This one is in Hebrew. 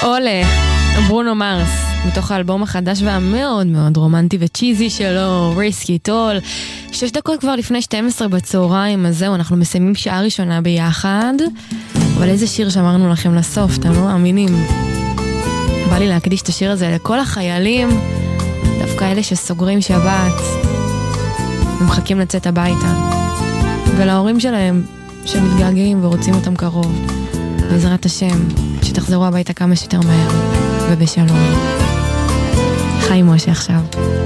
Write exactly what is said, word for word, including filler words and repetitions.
עולה, ברונו מרס, מתוך האלבום החדש והמאוד מאוד רומנטי וצ'יזי שלו, ריסקי טול. שש דקות כבר לפני שתים עשרה בצהריים, אז זהו, אנחנו מסיימים שעה ראשונה ביחד. אבל איזה שיר שמרנו לכם לסוף, אתם לא מאמינים. בא לי להקדיש את השיר הזה לכל החיילים, דווקא אלה שסוגרים שבת ומחכים לצאת הביתה, ולהורים שלהם שמתגעגעים ורוצים אותם קרוב. בעזרת השם, שתחזרו הביתה כמה שיותר מהר ובשלום. חיים משה עכשיו.